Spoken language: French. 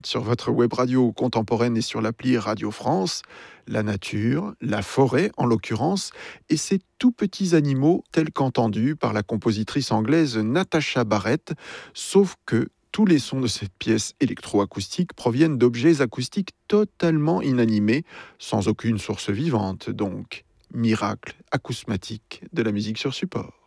Sur votre web radio contemporaine et sur l'appli Radio France, la nature, la forêt en l'occurrence, et ces tout petits animaux tels qu'entendus par la compositrice anglaise Natasha Barrett, sauf que tous les sons de cette pièce électroacoustique proviennent d'objets acoustiques totalement inanimés, sans aucune source vivante donc. Miracle acousmatique de la musique sur support.